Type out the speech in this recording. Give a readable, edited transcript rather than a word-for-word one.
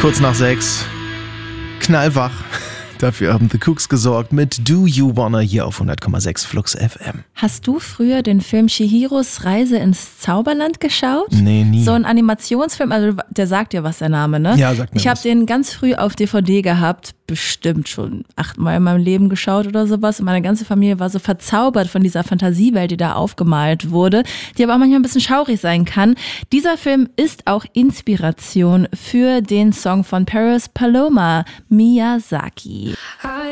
Kurz nach 6. Knallwach. Dafür haben The Cooks gesorgt mit Do You Wanna hier auf 100,6 Flux FM. Hast du früher den Film Chihiros Reise ins Zauberland geschaut? Nee, nie. So ein Animationsfilm, also der sagt dir was, der Name, ne? Ja, sagt mir Ich habe was. den ganz früh auf DVD gehabt, bestimmt schon 8-mal in meinem Leben geschaut oder sowas. Und meine ganze Familie war so verzaubert von dieser Fantasiewelt, die da aufgemalt wurde, die aber auch manchmal ein bisschen schaurig sein kann. Dieser Film ist auch Inspiration für den Song von Paris Paloma, Miyazaki.